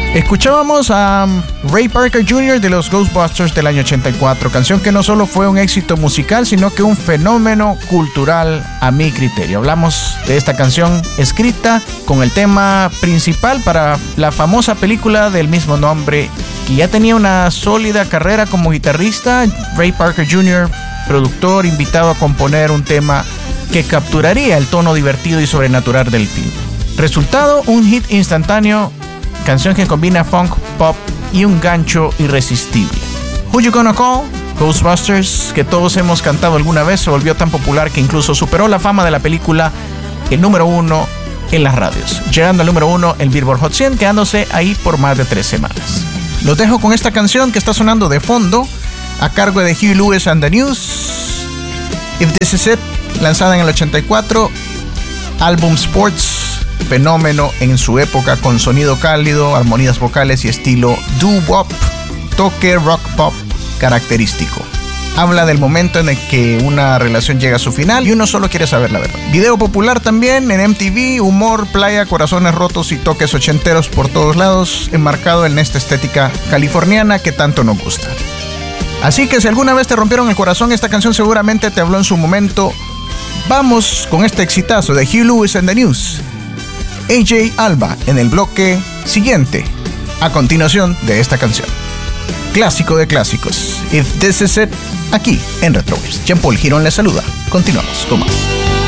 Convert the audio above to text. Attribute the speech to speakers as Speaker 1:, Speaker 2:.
Speaker 1: Escuchábamos a Ray Parker Jr. de los Ghostbusters del año 84, canción que no solo fue un éxito musical, sino que un fenómeno cultural a mi criterio. Hablamos de esta canción escrita con el tema principal para la famosa película del mismo nombre, que ya tenía una sólida carrera como guitarrista. Ray Parker Jr., productor, invitado a componer un tema que capturaría el tono divertido y sobrenatural del film. Resultado, un hit instantáneo, canción que combina funk, pop y un gancho irresistible. Who You Gonna Call? Ghostbusters, que todos hemos cantado alguna vez, se volvió tan popular que incluso superó la fama de la película el número 1 en las radios, llegando al número 1 en Billboard Hot 100, quedándose ahí por más de 3 semanas. Los dejo con esta canción que está sonando de fondo, a cargo de Huey Lewis and the News, If This Is It, lanzada en el 84, álbum Sports, fenómeno en su época con sonido cálido, armonías vocales y estilo doo-wop, toque rock pop característico. Habla del momento en el que una relación llega a su final y uno solo quiere saber la verdad. Video popular también en MTV, humor, playa, corazones rotos y toques ochenteros por todos lados, enmarcado en esta estética californiana que tanto nos gusta. Así que si alguna vez te rompieron el corazón, esta canción seguramente te habló en su momento. Vamos con este exitazo de Huey Lewis and the News, AJ Alba en el bloque siguiente, a continuación de esta canción. Clásico de clásicos, If This Is It, aquí en Retrowaves. Jean Paul Girón les saluda. Continuamos con más.